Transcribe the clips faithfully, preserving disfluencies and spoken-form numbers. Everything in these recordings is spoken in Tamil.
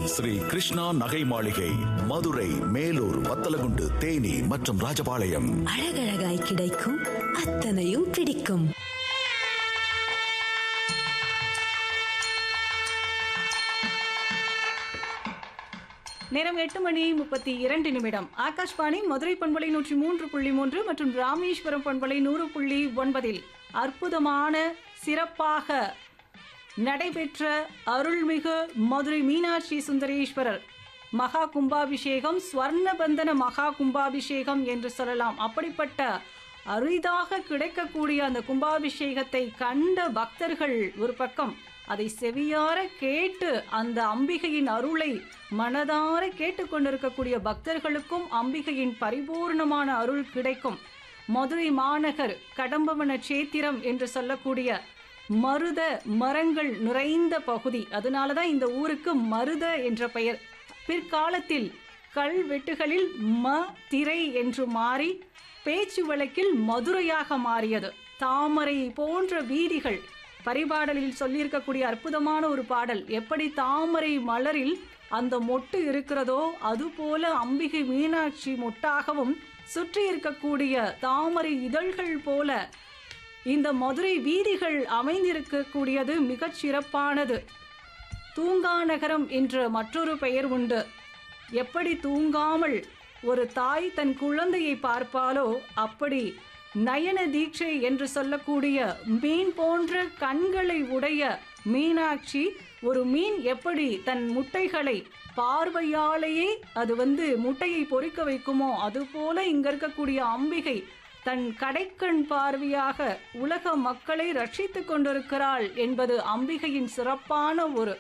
ஸ்ரீ கிருஷ்ணா நகை மாளிகை, மதுரை, மேலூர், வத்தலகுண்டு, தேனி மற்றும் ராஜபாளையம். அழகழகாய் கிடைக்கும், அத்தனையும் பிடிக்கும். நேரம் எட்டு மணி முப்பத்தி இரண்டு நிமிடம். ஆகாஷ்வாணி மதுரை பண்பலை நூற்றி மூன்று புள்ளி மூன்று மற்றும் ராமேஸ்வரம் பண்பலை நூறு புள்ளி ஒன்பதில் அற்புதமான சிறப்பாக நடைபெற்ற அருள்மிகு மதுரை மீனாட்சி சுந்தரேஸ்வரர் மகா கும்பாபிஷேகம், ஸ்வர்ணபந்தன மகா கும்பாபிஷேகம் என்று சொல்லலாம். அப்படிப்பட்ட அரிதாக கிடைக்கக்கூடிய அந்த கும்பாபிஷேகத்தை கண்ட பக்தர்கள் ஒரு பக்கம், அதை செவியார கேட்டு அந்த அம்பிகையின் அருளை மனதார கேட்டுக்கொண்டிருக்கக்கூடிய பக்தர்களுக்கும் அம்பிகையின் பரிபூர்ணமான அருள் கிடைக்கும். மதுரை மாநகர் கடம்பவன சேத்திரம் என்று சொல்லக்கூடிய மருத மரங்கள் நிறைந்த பகுதி, அதனாலதான் இந்த ஊருக்கு மருத என்ற பெயர். பிற்காலத்தில் கல்வெட்டுகளில் ம திரை என்று மாறி பேச்சு வழக்கில் மதுரையாக மாறியது. தாமரை போன்ற வீதிகள், பரிபாடலில் சொல்லியிருக்கக்கூடிய அற்புதமான ஒரு பாடல், எப்படி தாமரை மலரில் அந்த மொட்டு இருக்கிறதோ அதுபோல அம்பிகை மீனாட்சி மொட்டாகவும் சுற்றி இருக்கக்கூடிய தாமரை இதழ்கள் போல இந்த மதுரை வீதிகள் அமைந்திருக்கக்கூடியது மிகச் சிறப்பானது. தூங்கா நகரம் என்ற மற்றொரு பெயர் உண்டு. எப்படி தூங்காமல் ஒரு தாய் தன் குழந்தையை பார்ப்பாலோ அப்படி நயன தீட்சை என்று சொல்லக்கூடிய மீன் போன்ற கண்களை உடைய மீனாட்சி, ஒரு மீன் எப்படி தன் முட்டைகளை பார்வையாலேயே அது வந்து முட்டையை பொறிக்க வைக்குமோ அதுபோல இங்க இருக்கக்கூடிய அம்பிகை தன் கடைக்கண் பார்வையாக உலக மக்களை ரட்சித்து கொண்டிருக்கிறாள் என்பது அம்பிகையின் சிறப்பான ஒரு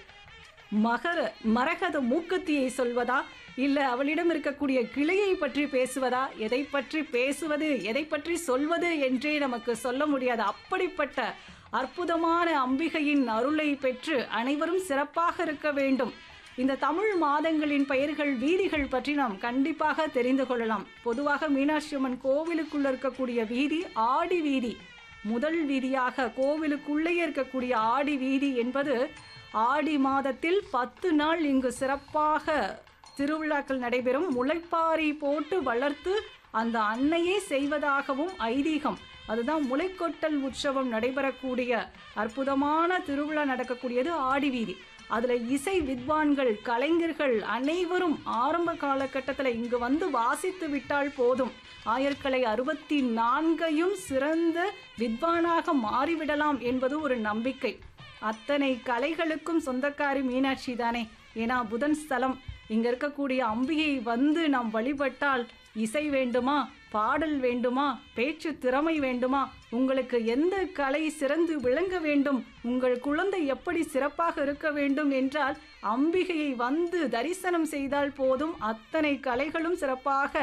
மகர மரகத மூக்குத்தியை சொல்வதா, இல்லை அவளிடம் இருக்கக்கூடிய கிளையை பற்றி பேசுவதா, எதை பற்றி பேசுவது எதை பற்றி சொல்வது என்றே நமக்கு சொல்ல முடியாது. அப்படிப்பட்ட அற்புதமான அம்பிகையின் அருளை பெற்று அனைவரும் சிறப்பாக இருக்க வேண்டும். இந்த தமிழ் மாதங்களின் பெயர்கள், வீதிகள் பற்றி நாம் கண்டிப்பாக தெரிந்து கொள்ளலாம். பொதுவாக மீனாட்சி அம்மன் கோவிலுக்குள்ள இருக்கக்கூடிய வீதி ஆடி வீதி. முதல் வீதியாக கோவிலுக்குள்ளேயே இருக்கக்கூடிய ஆடி வீதி என்பது ஆடி மாதத்தில் பத்து நாள் இங்கு சிறப்பாக திருவிழாக்கள் நடைபெறும். முளைப்பாரி போட்டு வளர்த்து அந்த அன்னையே செய்வதாகவும் ஐதீகம். அதுதான் முளைக்கொட்டல் உற்சவம் நடைபெறக்கூடிய அற்புதமான திருவிழா நடக்கக்கூடியது ஆடி வீதி. அதில் இசை வித்வான்கள், கலைஞர்கள் அனைவரும் ஆரம்ப காலகட்டத்தில் இங்கு வந்து வாசித்து விட்டால் போதும், ஆயர்கலை அறுபத்தி நான்கையும் சிறந்த வித்வானாக மாறிவிடலாம் என்பது ஒரு நம்பிக்கை. அத்தனை கலைகளுக்கும் சொந்தக்காரி மீனாட்சி தானே. ஏன்னா புதன் ஸ்தலம். இங்க இருக்கக்கூடிய அம்பிகை வந்து நாம் வழிபட்டால் இசை வேண்டுமா, பாடல் வேண்டுமா, பேச்சு திறமை வேண்டுமா, உங்களுக்கு எந்த கலை சிறந்து விளங்க வேண்டும், உங்கள் குழந்தை எப்படி சிறப்பாக இருக்க வேண்டும் என்றால் அம்பிகையை வந்து தரிசனம் செய்தால் போதும், அத்தனை கலைகளும் சிறப்பாக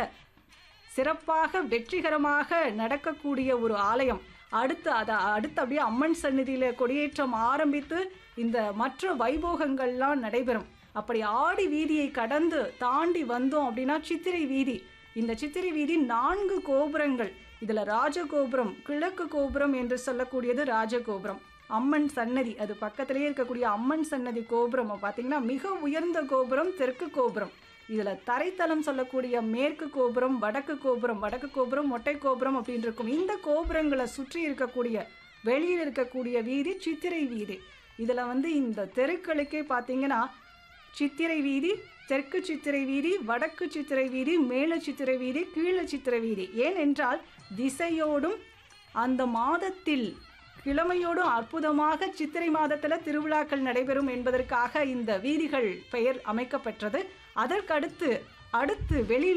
சிறப்பாக வெற்றிகரமாக நடக்கக்கூடிய ஒரு ஆலயம். அடுத்து அதை அடுத்து அப்படியே அம்மன் சந்நிதியில் கொடியேற்றம் ஆரம்பித்து இந்த மற்ற வைபோகங்கள்லாம் நடைபெறும். அப்படி ஆடி வீதியை கடந்து தாண்டி வந்தோம் அப்படின்னா சித்திரை வீதி. இந்த சித்திரை வீதி நான்கு கோபுரங்கள். இதில் ராஜகோபுரம், கிழக்கு கோபுரம் என்று சொல்லக்கூடியது ராஜகோபுரம். அம்மன் சன்னதி, அது பக்கத்திலேயே இருக்கக்கூடிய அம்மன் சன்னதி கோபுரம் பார்த்தீங்கன்னா மிக உயர்ந்த கோபுரம் தெற்கு கோபுரம். இதில் தரைத்தளம் சொல்லக்கூடிய மேற்கு கோபுரம், வடக்கு கோபுரம், வடக்கு கோபுரம், மொட்டை கோபுரம் அப்படின்னு இருக்கும். இந்த கோபுரங்களை சுற்றி இருக்கக்கூடிய வெளியில் இருக்கக்கூடிய வீதி சித்திரை வீதி. இதில் வந்து இந்த தெருக்களுக்கே பார்த்தீங்கன்னா சித்திரை வீதி, தெற்கு சித்திரை வீதி, வடக்கு சித்திரை வீதி, மேல சித்திரை வீதி, கீழே சித்திரை வீதி. ஏனென்றால் திசையோடும் அந்த மாதத்தில் கிழமையோடும் அற்புதமாக சித்திரை மாதத்தில் திருவிழாக்கள் நடைபெறும் என்பதற்காக இந்த வீதிகள் பெயர் அமைக்கப்பட்டது. அதற்கடுத்து அடுத்து வெளியில்